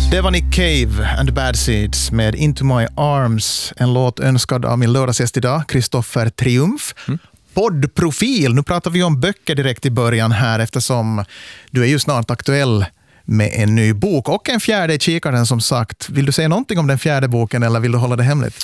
Det var Nick Cave and the Bad Seeds med Into My Arms, en låt önskad av min lördagsgäst idag, Kristoffer Triumf. Poddprofil, nu pratar vi om böcker direkt i början här eftersom du är ju snart aktuell med en ny bok och en fjärde i kikaren som sagt. Vill du säga någonting om den fjärde boken eller vill du hålla det hemligt?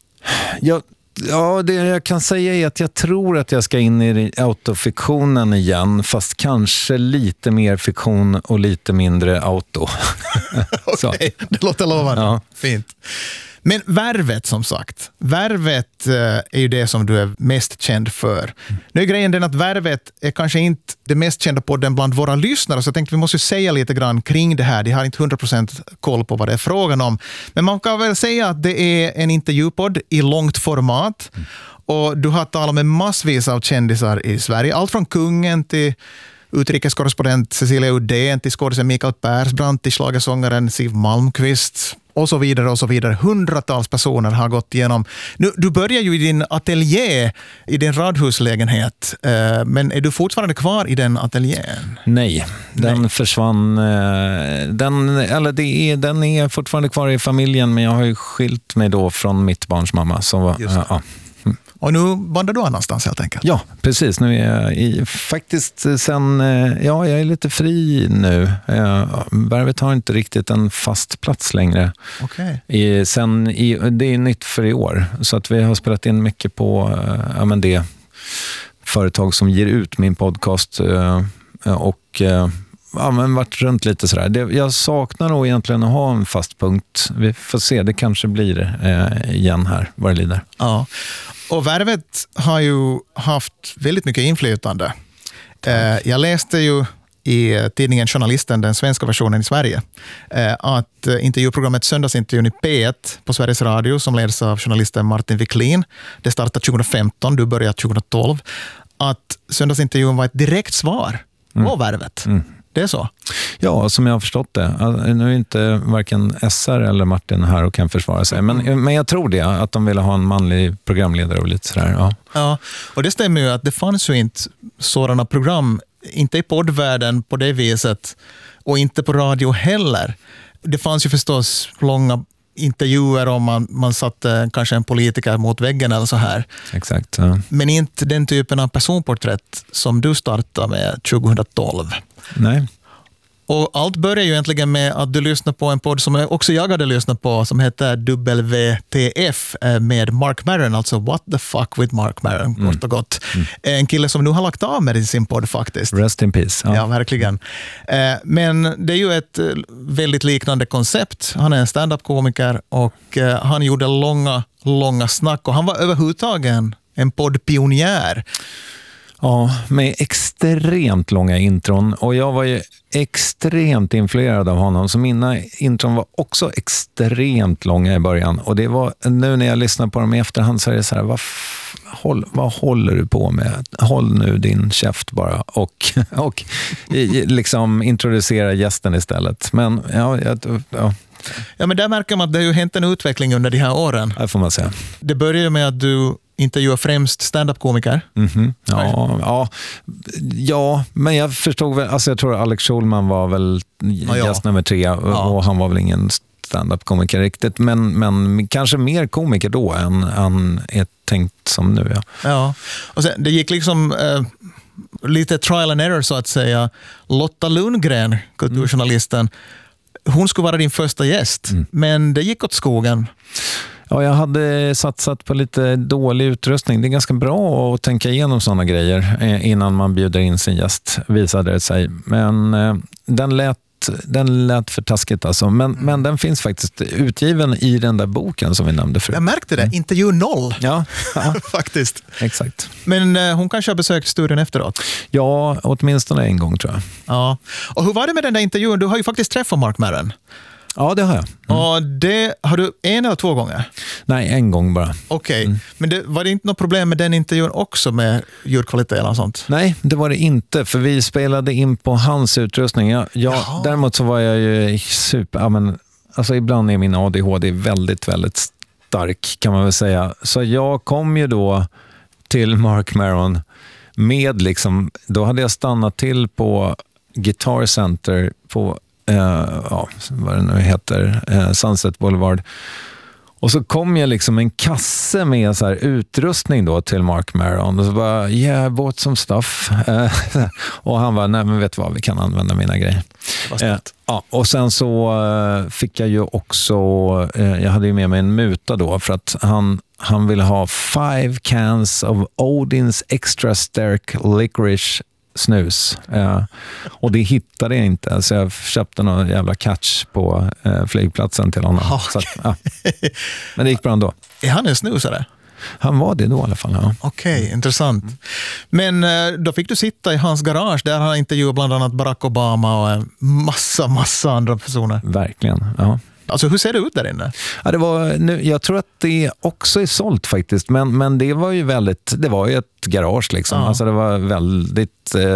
Ja, det jag kan säga är att jag tror att jag ska in i autofiktionen igen, fast kanske lite mer fiktion och lite mindre auto. Okej, det låter lovande. Ja. Fint. Men Värvet som sagt. Värvet är ju det som du är mest känd för. Nu är grejen den att Värvet är kanske inte det mest kända podden bland våra lyssnare, så jag tänkte vi måste säga lite grann kring det här. De har inte 100% koll på vad det är frågan om. Men man kan väl säga att det är en intervjupodd i långt format. Och du har talat med massvis av kändisar i Sverige. Allt från kungen till utrikeskorrespondent Cecilia Uddén till skådespelaren Mikael Persbrandt till schlagersångaren Siw Malmkvist och så vidare och så vidare. Hundratals personer har gått igenom. Nu, du börjar ju i din ateljé, i din radhuslägenhet, men är du fortfarande kvar i den ateljén? Nej, den försvann. Den är fortfarande kvar i familjen, men jag har ju skilt mig då från mitt barns mamma. Så, ja. Och nu vandrar du annanstans helt enkelt? Ja, precis. Nu är jag faktiskt sen, jag är lite fri nu. Värvet har inte riktigt en fast plats längre. Okay. Det är nytt för i år. Så att vi har spelat in mycket på det företag som ger ut min podcast och varit runt lite sådär. Jag saknar nog egentligen att ha en fast punkt. Vi får se, det kanske blir igen här, vad det lider. Ja. Och Värvet har ju haft väldigt mycket inflytande. Jag läste ju i tidningen Journalisten, den svenska versionen i Sverige, att intervjuprogrammet Söndagsintervjun i P1 på Sveriges Radio, som leds av journalisten Martin Wiklin, det startade 2015, du började 2012, att Söndagsintervjun var ett direkt svar på Värvet. Det är så? Ja, som jag har förstått det. Nu är inte varken SR eller Martin här och kan försvara sig. Men jag tror det, att de ville ha en manlig programledare och lite sådär. Ja, och det stämmer ju att det fanns ju inte sådana program, inte i poddvärlden på det viset och inte på radio heller. Det fanns ju förstås långa intervjuer om man satte kanske en politiker mot väggen eller så här. Exakt. Ja. Men inte den typen av personporträtt som du startade med 2012. Nej. Och allt börjar ju egentligen med att du lyssnar på en podd som också jag hade lyssnat på, som heter WTF med Mark Maron, alltså What the fuck with Mark Maron, kort och gott. En kille som nu har lagt av med sin podd faktiskt. Rest in peace. Ja, verkligen. Men det är ju ett väldigt liknande koncept. Han är en stand-up-komiker och han gjorde långa snack och han var överhuvudtaget en poddpionjär. Ja, med extremt långa intron. Och jag var ju extremt influerad av honom. Så mina intron var också extremt långa i början. Och det var, nu när jag lyssnar på dem i efterhand så är det så här, vad håller du på med? Håll nu din käft bara. Och liksom introducera gästen istället. Men ja. Ja, men där märker man att det har ju hänt en utveckling under de här åren. Det får man säga. Det började med att du intervjuar främst stand-up-komiker. Ja, men jag förstod väl, alltså jag tror Alex Schulman var väl gäst nummer 3 och han var väl ingen stand-up-komiker riktigt, men kanske mer komiker då än han är tänkt som nu. Ja. Och sen, det gick liksom lite trial and error så att säga. Lotta Lundgren, kulturjournalisten, hon skulle vara din första gäst, men det gick åt skogen. Ja, jag hade satsat på lite dålig utrustning. Det är ganska bra att tänka igenom sådana grejer innan man bjuder in sin gäst, visade det sig. Men den lät för taskigt alltså. Men den finns faktiskt utgiven i den där boken som vi nämnde förut. Jag märkte det, intervju 0. Ja. Faktiskt. Exakt. Men hon kanske har besökt studion efteråt? Ja, åtminstone en gång tror jag. Ja. Och hur var det med den där intervjun? Du har ju faktiskt träffat Mark Maron. Ja, det har jag. Och det har du 1 eller 2 gånger? Nej, 1 gång bara. Okej. Men var det inte något problem med den intervjun också med ljudkvalitet eller något sånt? Nej, det var det inte. För vi spelade in på hans utrustning. Däremot så var jag ju alltså ibland är min ADHD väldigt, väldigt stark kan man väl säga. Så jag kom ju då till Mark Maron med liksom, då hade jag stannat till på Guitar Center på vad det nu heter, Sunset Boulevard. Och så kom jag liksom en kasse med så här utrustning då till Marc Maron. Och så bara, yeah, I bought some stuff. Och han var, nej men vet vad, vi kan använda mina grejer. Och sen så fick jag ju också, jag hade ju med mig en muta då för att han ville ha 5 cans of Odins Extra Stark Licorice snus. Och det hittade jag inte. Så jag köpte någon jävla catch på flygplatsen till honom. Okay. Så att, men det gick bra ändå. Är han en snusare? Han var det då i alla fall, ja. Okej, intressant. Men då fick du sitta i hans garage där han intervjuade bland annat Barack Obama och massa andra personer. Verkligen, ja. Alltså hur ser det ut där inne? Ja, jag tror att det också är sålt faktiskt, men det var ju det var ju ett garage liksom. Ja. Alltså det var väldigt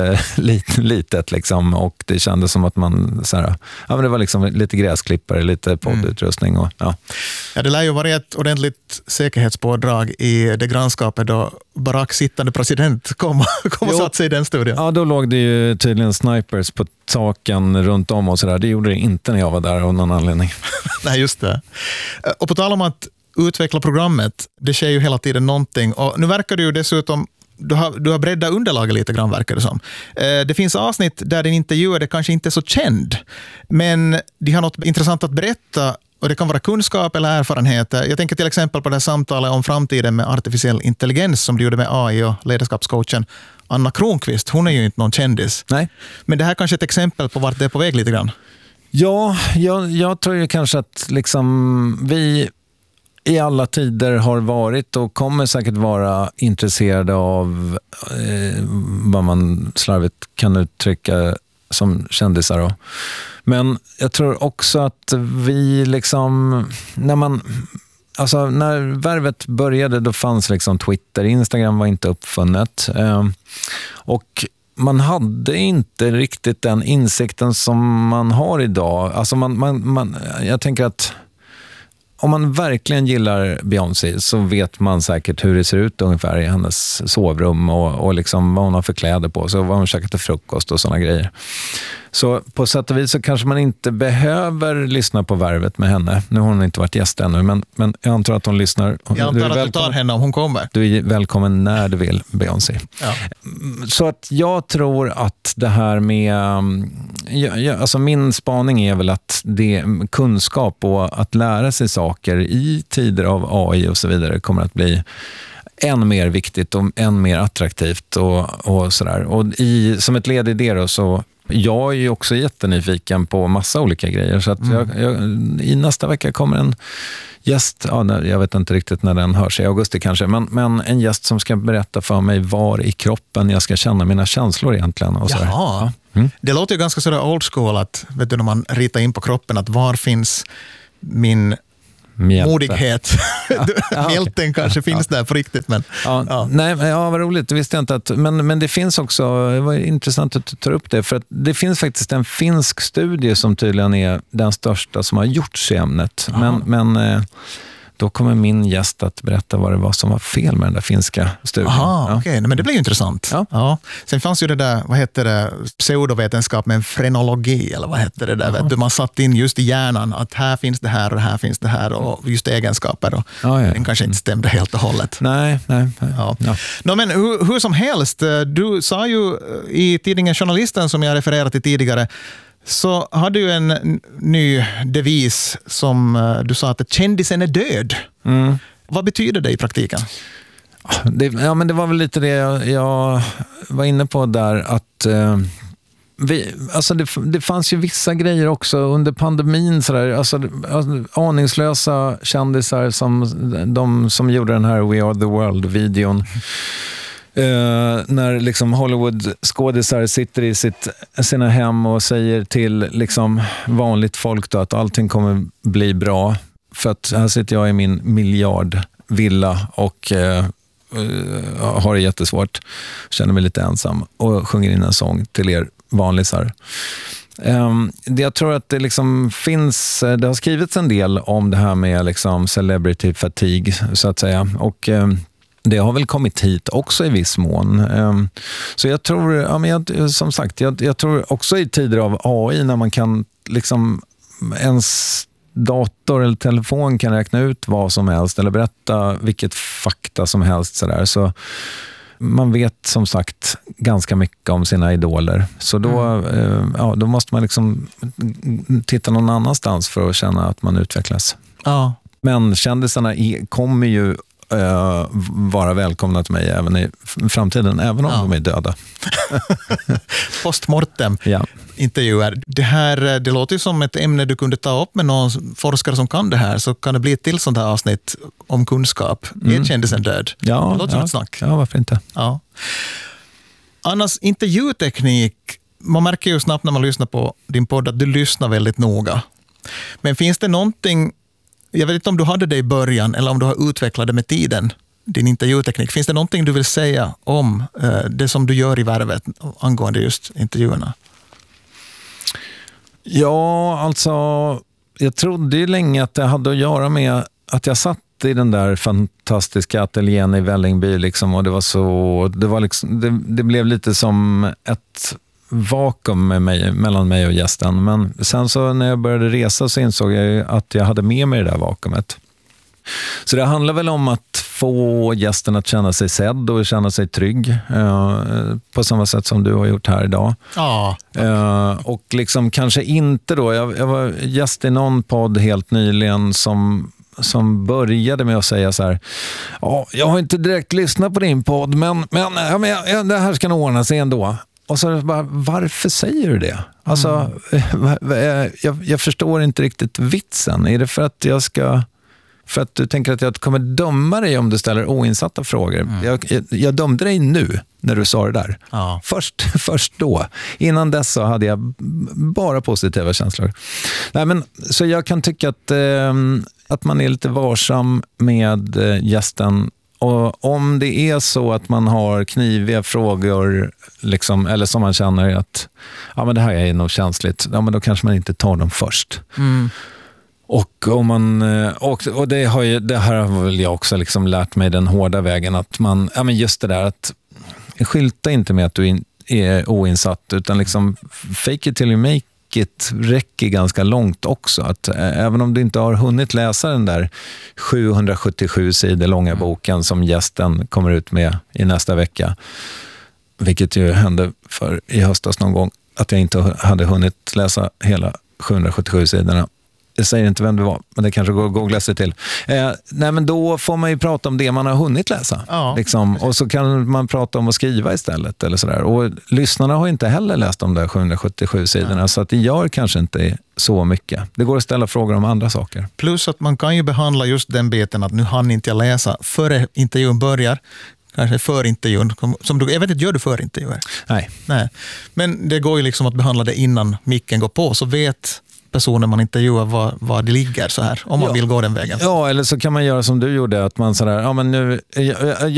litet liksom, och det kändes som att man men det var liksom lite gräsklippare, lite poddutrustning och ja, det lär ju vara ett ordentligt säkerhetspådrag i det grannskapet då Barack sittande president kom och satt sig i den studion. Ja, då låg det ju tydligen snipers på taken runt om och sådär. Det gjorde det inte när jag var där av någon anledning. Nej, just det. Och på tal om att utveckla programmet, det sker ju hela tiden någonting. Och nu verkar det ju dessutom, du har breddat underlaget lite grann, verkar det som. Det finns avsnitt där din intervjuare kanske inte är så känd, men de har något intressant att berätta. Och det kan vara kunskap eller erfarenheter. Jag tänker till exempel på det här samtalet om framtiden med artificiell intelligens som du gjorde med AI och ledarskapscoachen Anna Kronqvist. Hon är ju inte någon kändis. Nej. Men det här är kanske ett exempel på vart det är på väg lite grann. Ja, jag tror ju kanske att liksom vi i alla tider har varit och kommer säkert vara intresserade av vad man slarvigt kan uttrycka som kändisar då. Men jag tror också att vi liksom, när Värvet började då fanns liksom Twitter, Instagram var inte uppfunnet. Och man hade inte riktigt den insikten som man har idag. Alltså jag tänker att om man verkligen gillar Beyoncé så vet man säkert hur det ser ut ungefär i hennes sovrum och liksom vad hon har för kläder på sig och vad hon käkar till frukost och sådana grejer. Så på sätt och vis så kanske man inte behöver lyssna på Värvet med henne. Nu har hon inte varit gäst ännu, men jag antar att hon lyssnar. Jag antar att du tar henne om hon kommer. Du är välkommen när du vill, Beyoncé. Ja. Så att jag tror att det här med... alltså min spaning är väl att det kunskap och att lära sig saker i tider av AI och så vidare kommer att bli än mer viktigt och än mer attraktivt och sådär. Och som ett led i det då så jag är ju också jättenyfiken på massa olika grejer. Så att i nästa vecka kommer en gäst, jag vet inte riktigt när den hörs, i augusti kanske, men en gäst som ska berätta för mig var i kroppen jag ska känna mina känslor egentligen. Och Jaha. Ja. Det låter ju ganska sådär old school att, vet du, när man ritar in på kroppen att var finns min modighet. Mjälten kanske finns där på riktigt. Men, Nej, vad roligt. Det visste jag inte. Men det finns också, det var intressant att du tar upp det, för att det finns faktiskt en finsk studie som tydligen är den största som har gjorts i ämnet. Men då kommer min gäst att berätta vad det var som var fel med den där finska studien. Okej. Men det blir ju intressant. Ja. Sen fanns ju det där, vad heter det, pseudovetenskap med frenologi, eller vad heter det där? Vet du, man satt in just i hjärnan att här finns det här och här finns det här och just egenskaper. Och den kanske inte stämde helt och hållet. Nej. Ja. Men hur som helst, du sa ju i tidningen Journalisten som jag refererat till tidigare, så hade du en ny devis som du sa att kändisen är död. Vad betyder det i praktiken? Men det var väl lite det jag var inne på där, att det fanns ju vissa grejer också under pandemin, aningslösa kändisar som de som gjorde den här We Are The World-videon. När liksom Hollywood-skådisar sitter i sina hem och säger till liksom vanligt folk då att allting kommer bli bra, för att här sitter jag i min miljardvilla och har det jättesvårt, känner mig lite ensam och sjunger in en sång till er vanlisar. Jag tror att det liksom finns, det har skrivits en del om det här med liksom celebrity fatigue så att säga, och det har väl kommit hit också i viss mån. Så jag tror, som sagt, jag tror också i tider av AI när man kan liksom ens dator eller telefon kan räkna ut vad som helst eller berätta vilket fakta som helst sådär. Så man vet som sagt ganska mycket om sina idoler. Så då måste man liksom titta någon annanstans för att känna att man utvecklas. Ja. Men kändisarna kommer ju vara välkomna till mig även i framtiden, även om de är döda. Postmortem. Ja. Intervjuer. Det låter ju som ett ämne du kunde ta upp med någon forskare som kan det här, så kan det bli ett till sånt här avsnitt om kunskap. Är kändisen död? Ja, det låter som ett snack. Ja, varför inte? Ja. Annars, intervjuteknik, man märker ju snabbt när man lyssnar på din podd att du lyssnar väldigt noga. Men finns det någonting, jag vet inte om du hade det i början eller om du har utvecklat det med tiden, din intervjuteknik. Finns det någonting du vill säga om det som du gör i Värvet angående just intervjuerna? Ja, alltså jag trodde ju länge att det hade att göra med att jag satt i den där fantastiska ateljén i Vällingby liksom, och det blev lite som ett vakuum mellan mig och gästen. Men sen så när jag började resa så insåg jag ju att jag hade med mig det där vakuumet. Så det handlar väl om att få gästen att känna sig sedd och känna sig trygg på samma sätt som du har gjort här idag. Ja. Och liksom kanske inte då, jag var gäst i någon podd helt nyligen som började med att säga så här: ja, jag har inte direkt lyssnat på din podd men det här ska nog ordna sig ändå. Och så bara, varför säger du det? Alltså, jag förstår inte riktigt vitsen. Är det för att du tänker att jag kommer döma dig om du ställer oinsatta frågor? Jag dömde dig nu när du sa det där. Ja. Först då. Innan dess så hade jag bara positiva känslor. Nej, men, så jag kan tycka att man är lite varsam med gästen. Och om det är så att man har kniviga frågor liksom, eller som man känner att men det här är nog känsligt, men då kanske man inte tar dem först. Och om man och det här har väl jag också liksom lärt mig den hårda vägen, att man just det där att skylta inte med att du är oinsatt, utan liksom fake it till you make it räcker ganska långt också. Att även om du inte har hunnit läsa den där 777 sidor långa boken som gästen kommer ut med i nästa vecka, vilket ju hände för i höstas någon gång, att jag inte hade hunnit läsa hela 777 sidorna. Jag säger inte vem det var, men det kanske går att googla sig till. Nej, men då får man ju prata om det man har hunnit läsa. Ja, liksom. Och så kan man prata om att skriva istället. Eller sådär. Och lyssnarna har inte heller läst de där 777 sidorna. Så att det gör kanske inte så mycket. Det går att ställa frågor om andra saker. Plus att man kan ju behandla just den biten att nu hann inte jag läsa före intervjun börjar. Kanske för intervjun. Jag vet inte, gör du för intervjuer? Nej. Men det går ju liksom att behandla det innan micken går på, så vet personer man intervjuar var det ligger så här, om man vill gå den vägen. Ja, eller så kan man göra som du gjorde, att man sådär, men nu